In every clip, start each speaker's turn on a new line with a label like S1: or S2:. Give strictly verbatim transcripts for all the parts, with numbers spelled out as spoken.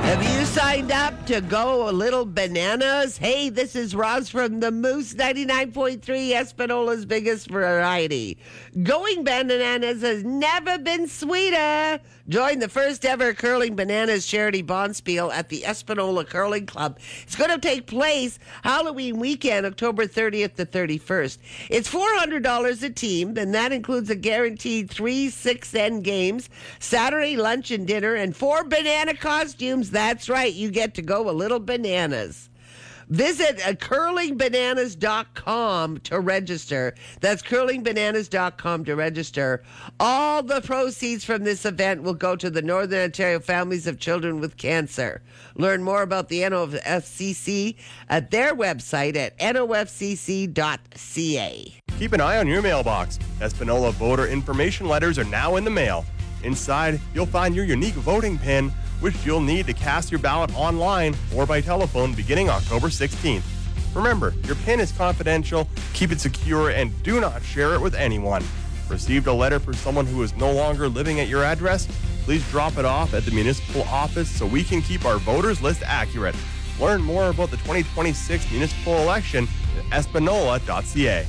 S1: Have you signed up to go a little bananas? Hey, this is Roz from the Moose ninety-nine point three, Espanola's biggest variety. Going bananas has never been sweeter. Join the first ever Curling Bananas charity bonspiel at the Espanola Curling Club. It's going to take place Halloween weekend, October thirtieth to thirty-first. It's four hundred dollars a team, and that includes a guaranteed three six-end games, Saturday lunch and dinner, and four banana costumes. That's right, you get to go a little bananas. Visit uh, curling bananas dot com to register. That's curling bananas dot com to register. All the proceeds from this event will go to the Northern Ontario Families of Children with Cancer. Learn more about the N O F C C at their website at N O F C C dot C A.
S2: Keep an eye on your mailbox. Espanola voter information letters are now in the mail. Inside, you'll find your unique voting pin, which you'll need to cast your ballot online or by telephone beginning October sixteenth. Remember, your PIN is confidential, keep it secure, and do not share it with anyone. Received a letter for someone who is no longer living at your address? Please drop it off at the municipal office so we can keep our voters list accurate. Learn more about the twenty twenty-six municipal election at espanola dot c a.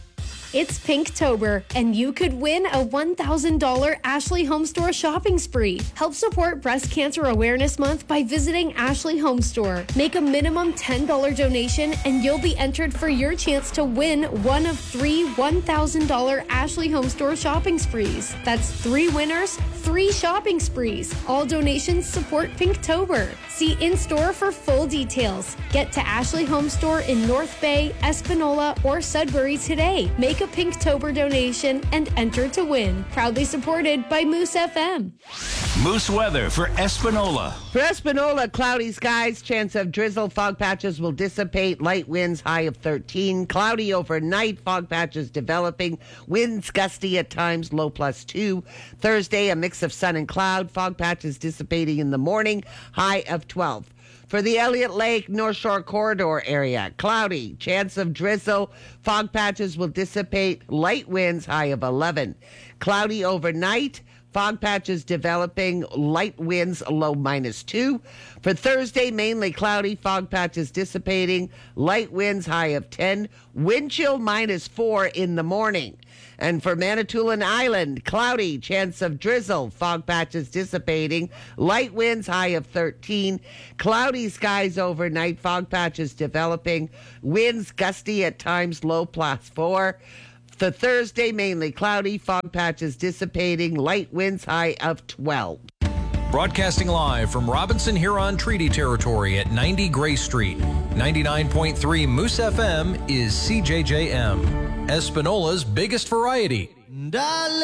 S3: It's Pinktober, and you could win a one thousand dollars Ashley Home Store shopping spree. Help support Breast Cancer Awareness Month by visiting Ashley Home Store. Make a minimum ten dollars donation, and you'll be entered for your chance to win one of three one thousand dollars Ashley Home Store shopping sprees. That's three winners, three shopping sprees. All donations support Pinktober. See in-store for full details. Get to Ashley Home Store in North Bay, Espanola, or Sudbury today. Make a Pinktober donation and enter to win. Proudly supported by Moose F M.
S4: Moose weather for Espanola.
S1: For Espanola, cloudy skies, chance of drizzle, fog patches will dissipate, light winds, high of thirteen. Cloudy overnight, fog patches developing, winds gusty at times, low plus two. Thursday, a mix of sun and cloud, fog patches dissipating in the morning, high of twelve. For the Elliott Lake North Shore Corridor area, cloudy, chance of drizzle, fog patches will dissipate, light winds, high of eleven. Cloudy overnight, fog patches developing, light winds, low minus two. For Thursday, mainly cloudy, fog patches dissipating, light winds, high of ten. Wind chill minus four in the morning. And for Manitoulin Island, cloudy, chance of drizzle, fog patches dissipating, light winds, high of thirteen. Cloudy skies overnight, fog patches developing, winds gusty at times, low plus four. For Thursday, mainly cloudy, fog patches dissipating, light winds, high of twelve.
S5: Broadcasting live from Robinson Huron Treaty Territory at ninety Gray Street. ninety-nine point three Moose F M is C J J M, Espanola's biggest variety.